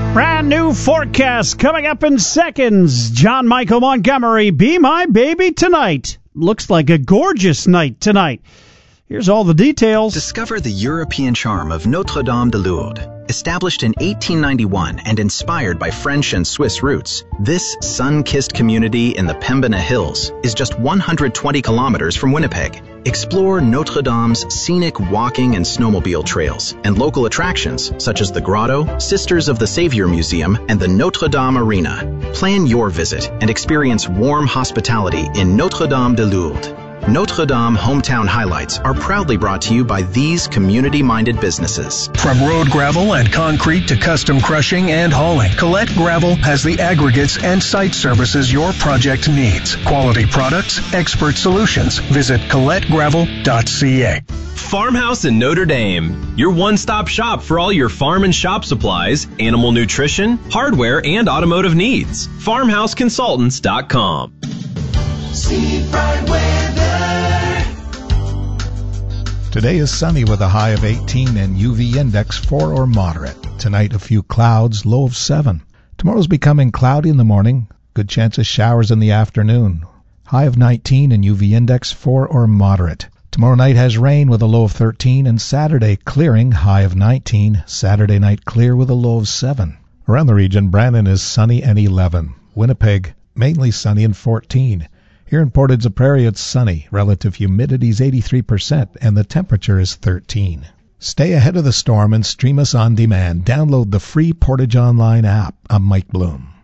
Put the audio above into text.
Brand new forecast coming up in seconds. John Michael Montgomery, Be My Baby Tonight. Looks like a gorgeous night tonight. Here's all the details. Discover the European charm of Notre-Dame de Lourdes. Established in 1891 and inspired by French and Swiss roots, this sun-kissed community in the Pembina Hills is just 120 kilometers from Winnipeg. Explore Notre Dame's scenic walking and snowmobile trails and local attractions such as the Grotto, Sisters of the Savior Museum, and the Notre Dame Arena. Plan your visit and experience warm hospitality in Notre-Dame de Lourdes. Notre Dame Hometown Highlights are proudly brought to you by these community-minded businesses. From road gravel and concrete to custom crushing and hauling, Colette Gravel has the aggregates and site services your project needs. Quality products, expert solutions. Visit ColetteGravel.ca. Farmhouse in Notre Dame, your one-stop shop for all your farm and shop supplies, animal nutrition, hardware, and automotive needs. FarmhouseConsultants.com. Seafront weather. Today is sunny with a high of 18 and UV index 4 or moderate. Tonight a few clouds, low of 7. Tomorrow's becoming cloudy in the morning. Good chance of showers in the afternoon. High of 19 and UV index 4 or moderate. Tomorrow night has rain with a low of 13 and Saturday clearing, high of 19. Saturday night clear with a low of 7. Around the region, Brandon is sunny and 11. Winnipeg, mainly sunny and 14. Here in Portage la Prairie, it's sunny. Relative humidity is 83%, and the temperature is 13. Stay ahead of the storm and stream us on demand. Download the free Portage Online app. I'm Mike Bloom.